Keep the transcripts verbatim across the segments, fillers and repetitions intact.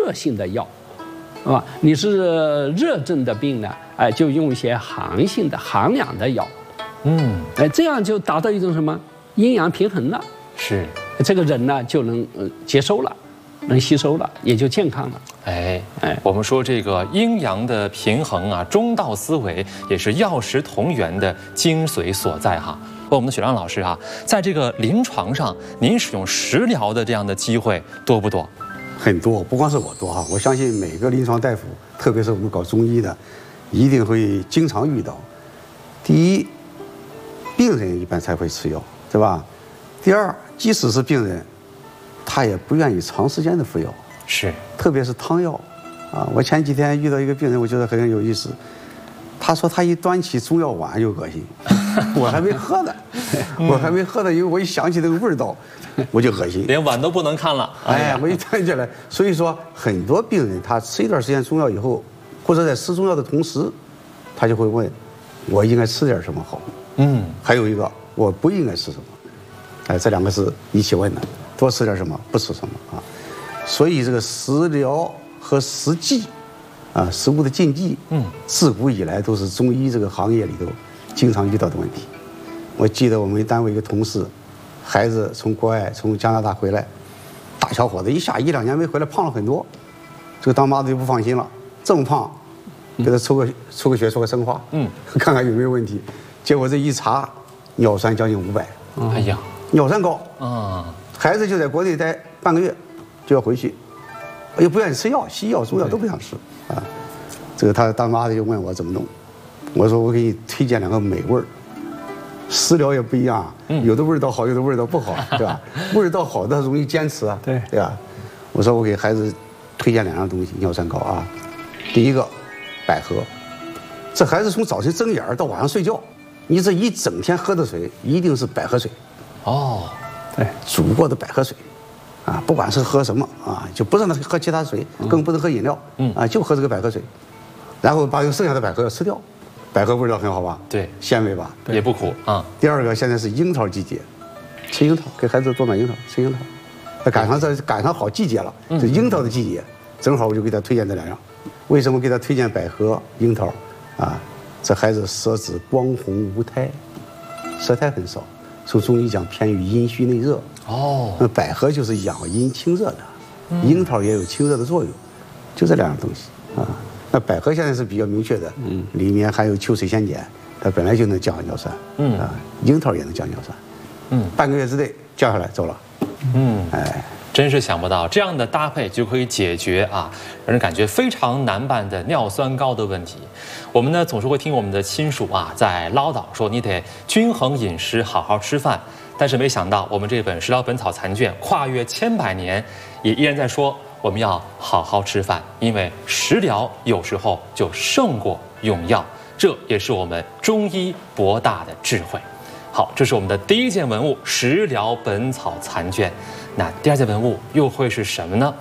热性的药，是吧？你是热症的病呢，哎，就用一些寒性的、寒凉的药，嗯，哎，这样就达到一种什么阴阳平衡了， 是这个人呢就能呃接收了，能吸收了，也就健康了。 哎哎，我们说这个阴阳的平衡啊，中道思维也是药食同源的精髓所在哈。我们的雪亮老师啊，在这个临床上，您使用食疗的这样的机会多不多？ 很多，不光是我多哈，我相信每个临床大夫，特别是我们搞中医的，一定会经常遇到。第一，病人一般才会吃药，对吧？第二，即使是病人，他也不愿意长时间的服药。 是， 特别是汤药，啊，我前几天遇到一个病人，我觉得很有意思。他说他一端起中药碗就恶心，我还没喝呢，我还没喝呢，因为我一想起那个味道，我就恶心， 连碗都不能看了。 哎，我一端起来，所以说很多病人他吃一段时间中药以后，或者在吃中药的同时，他就会问，我应该吃点什么好？嗯，还有一个我不应该吃什么，哎，这两个是一起问的，多吃点什么，不吃什么啊？所以这个食疗和食忌，啊，食物的禁忌，嗯，自古以来都是中医这个行业里头经常遇到的问题。我记得我们单位一个同事，孩子从国外从加拿大回来，大小伙子一下一两年没回来，胖了很多，这个当妈的就不放心了，这么胖，给他抽个抽个血，抽个生化，嗯，看看有没有问题。结果这一查，尿酸将近五百， 哎呀， 尿酸高啊，孩子就在国内待半个月。就要回去，又不愿意吃药，西药、中药都不想吃啊。这个他当妈的就问我怎么弄，我说我给你推荐两个美味儿，食疗也不一样，有的味道好，有的味道不好，对吧？味道好的容易坚持啊， 对对吧？我说我给孩子推荐两样东西，尿酸高啊。第一个，百合，这孩子从早晨睁眼到晚上睡觉，你这一整天喝的水一定是百合水，哦，对，煮过的百合水。啊，不管是喝什么啊，就不让他喝其他水，更不能喝饮料，嗯啊，就喝这个百合水，然后把有剩下的百合要吃掉，百合味道很好吧？ 对， 鲜味吧？ 也不苦啊。 第二个，现在是樱桃季节，吃樱桃，给孩子多买樱桃，吃樱桃，那赶上这赶上好季节了，这樱桃的季节，正好我就给他推荐这两样。为什么给他推荐百合、樱桃？啊，这孩子舌质光红无苔，舌苔很少，从中医讲偏于阴虚内热。哦，那百合就是养阴清热的，樱桃也有清热的作用，就这两样东西啊。那百合现在是比较明确的，嗯，里面含有秋水仙碱，它本来就能降尿酸，嗯啊，樱桃也能降尿酸，嗯，半个月之内降下来走了， 嗯，哎，真是想不到这样的搭配就可以解决啊，让人感觉非常难办的尿酸高的问题。我们呢总是会听我们的亲属啊在唠叨说你得均衡饮食，好好吃饭。但是没想到，我们这本《食疗本草残卷》跨越千百年，也依然在说我们要好好吃饭，因为食疗有时候就胜过用药，这也是我们中医博大的智慧。好，这是我们的第一件文物《食疗本草残卷》，那第二件文物又会是什么呢？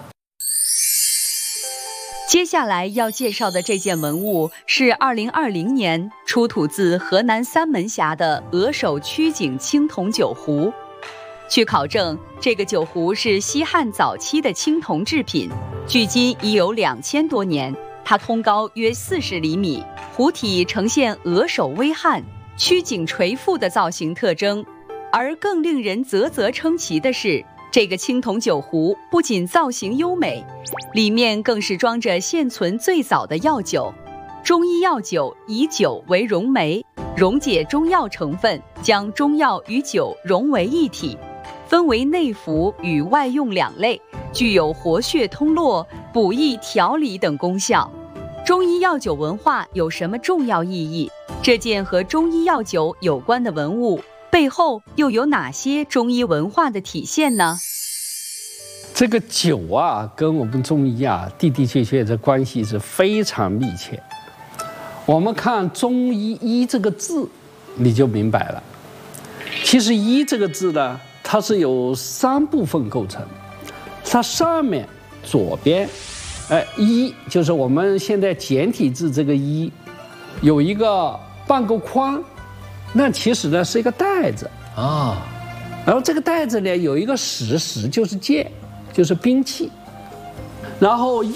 接下来要介绍的这件文物是二零二零年出土自河南三门峡的鹅首曲颈青铜酒壶。据考证，这个酒壶是西汉早期的青铜制品，距今已有两千多年。它通高约四十厘米，壶体呈现鹅首微汉、曲颈垂腹的造型特征。而更令人啧啧称奇的是，这个青铜酒壶不仅造型优美，里面更是装着现存最早的药酒。中医药酒以酒为溶酶，溶解中药成分，将中药与酒融为一体，分为内服与外用两类，具有活血通络、补益调理等功效。中医药酒文化有什么重要意义？这件和中医药酒有关的文物背后又有哪些中医文化的体现呢？ 这个酒啊，跟我们中医啊，的的确确这关系是非常密切。我们看中医“医”这个字，你就明白了。其实“医”这个字呢，它是由三部分构成。它上面左边，哎，“医”就是我们现在简体字这个“医”，有一个半个框。那其实呢是一个袋子啊，然后这个袋子呢有一个石，石就是剑，就是兵器。然后右